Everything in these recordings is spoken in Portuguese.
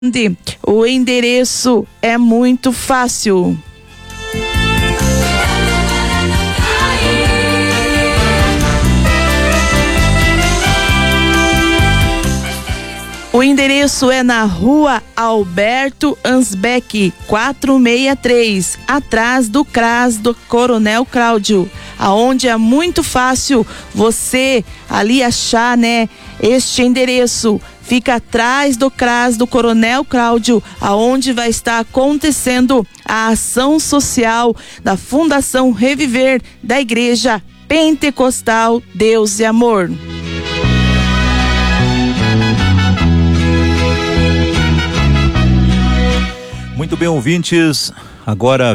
O endereço é muito fácil. O endereço é na Rua Alberto Ansbeck, 463, atrás do CRAS do Coronel Cláudio, aonde é muito fácil você ali achar, este endereço. Fica atrás do CRAS do Coronel Cláudio, aonde vai estar acontecendo a ação social da Fundação Reviver da Igreja Pentecostal Deus e Amor. Muito bem, ouvintes, agora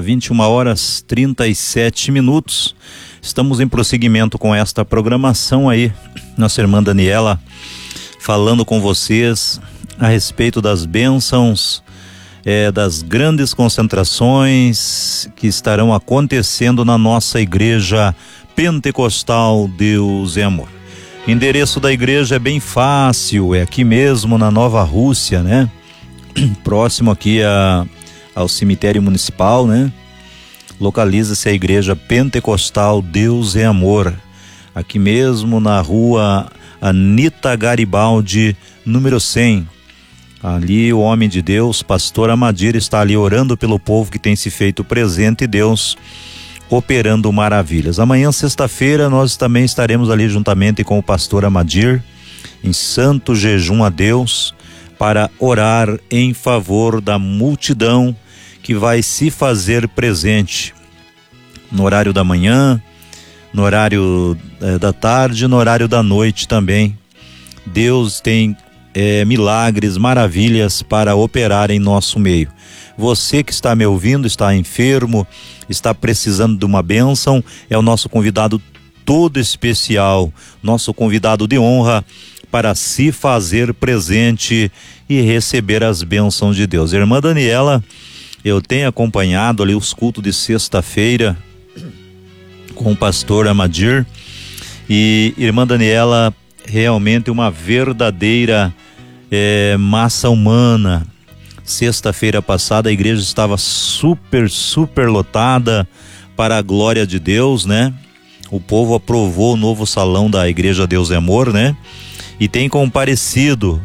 21h37. Estamos em prosseguimento com esta programação aí. Nossa irmã Daniela falando com vocês a respeito das bênçãos, das grandes concentrações que estarão acontecendo na nossa igreja Pentecostal Deus e Amor. O endereço da igreja é bem fácil, é aqui mesmo na Nova Rússia, próximo aqui ao cemitério municipal, Localiza-se a igreja Pentecostal Deus e Amor, aqui mesmo na rua Anita Garibaldi, número 100. Ali o homem de Deus, pastor Amadir, está ali orando pelo povo que tem se feito presente e Deus operando maravilhas. Amanhã, sexta-feira, nós também estaremos ali juntamente com o pastor Amadir, em santo jejum a Deus, para orar em favor da multidão que vai se fazer presente no horário da manhã, no horário da tarde, no horário da noite também. Deus tem milagres, maravilhas para operar em nosso meio. Você que está me ouvindo, está enfermo, está precisando de uma bênção, é o nosso convidado todo especial, nosso convidado de honra para se fazer presente e receber as bênçãos de Deus. Irmã Daniela, eu tenho acompanhado ali os cultos de sexta-feira com o pastor Amadir, e irmã Daniela, realmente uma verdadeira massa humana. Sexta-feira passada a igreja estava super lotada para a glória de Deus, O povo aprovou o novo salão da Igreja Deus e Amor, E tem comparecido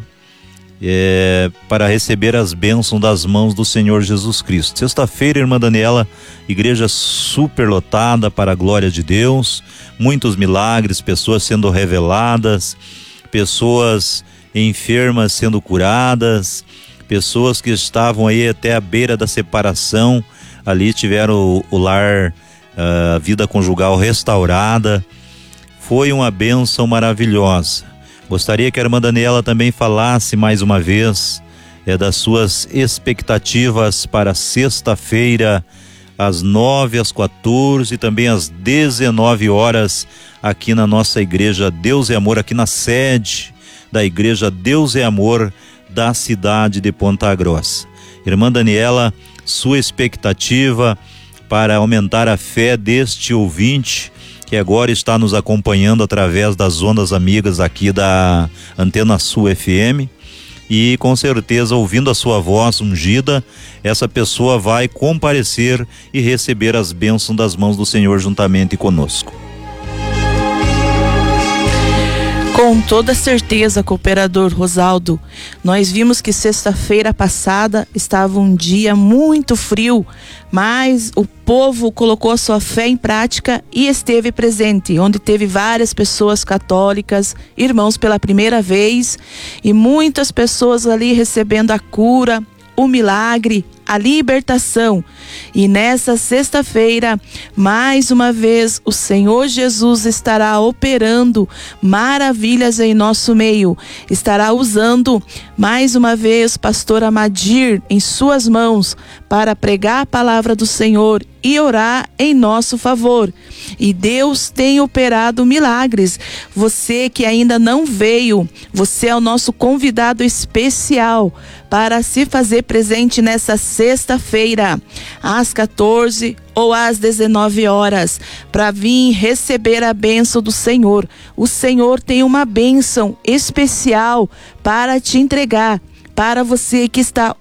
para receber as bênçãos das mãos do Senhor Jesus Cristo. Sexta-feira, irmã Daniela, igreja super lotada para a glória de Deus, muitos milagres, pessoas sendo reveladas, pessoas enfermas sendo curadas, pessoas que estavam aí até a beira da separação, ali tiveram o lar, a vida conjugal restaurada. Foi uma bênção maravilhosa. Gostaria que a irmã Daniela também falasse mais uma vez das suas expectativas para sexta-feira, às 9, às 14 e também às 19 horas, aqui na nossa igreja Deus e Amor, aqui na sede da igreja Deus e Amor da cidade de Ponta Grossa. Irmã Daniela, sua expectativa para aumentar a fé deste ouvinte que agora está nos acompanhando através das ondas amigas aqui da Antena Sul FM, e com certeza, ouvindo a sua voz ungida, essa pessoa vai comparecer e receber as bênçãos das mãos do Senhor juntamente conosco. Com toda certeza, cooperador Rosaldo, nós vimos que sexta-feira passada estava um dia muito frio, mas o povo colocou a sua fé em prática e esteve presente, onde teve várias pessoas católicas, irmãos pela primeira vez, e muitas pessoas ali recebendo a cura, o milagre, a libertação. E nessa sexta-feira, mais uma vez, o Senhor Jesus estará operando maravilhas em nosso meio. Estará usando mais uma vez pastor Amadir em suas mãos para pregar a palavra do Senhor e orar em nosso favor. E Deus tem operado milagres. Você que ainda não veio, você é o nosso convidado especial para se fazer presente nessa sexta-feira, às 14 ou às 19 horas, para vir receber a bênção do Senhor. O Senhor tem uma bênção especial para te entregar, Para você que está